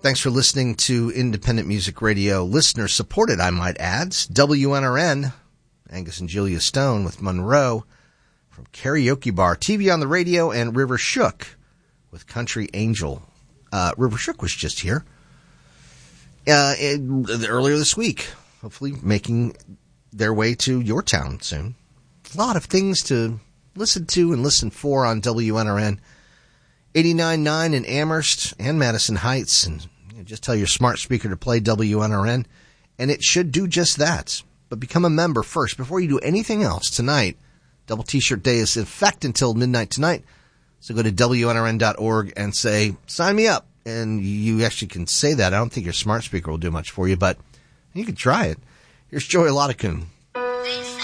Thanks for listening to Independent Music Radio, listener-supported, I might add. WNRN, Angus and Julia Stone with Monroe from Karaoke Bar, TV on the Radio, and River Shook with Country Angel. River Shook was just here earlier this week, hopefully making their way to your town soon. A lot of things to listen to and listen for on WNRN. 89.9 in Amherst and Madison Heights, and just tell your smart speaker to play WNRN, and it should do just that. But become a member first before you do anything else tonight. Double T-shirt day is in effect until midnight tonight. So go to WNRN.org and say, sign me up. And you actually can say that. I don't think your smart speaker will do much for you, but you can try it. Here's Joey Lottakun.